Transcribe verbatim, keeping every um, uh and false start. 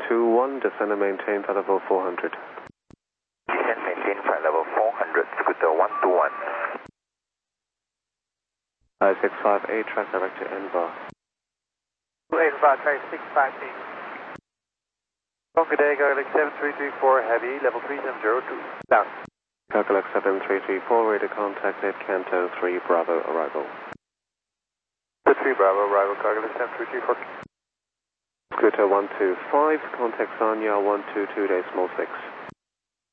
two one, descend and maintain flight level four hundred. Descend, maintain flight level four hundred, Scooter one two one. five six five eight, track direct to N bar. eight bar, track six five eight. Good day, Garlic seven three three four, heavy, level three seven zero two, down. Calculus seven three three four, radar contact at Canto three Bravo, arrival. three Bravo, arrival, Calculus seven three three four. Scooter one two five, contact Sanya one two two decimal six.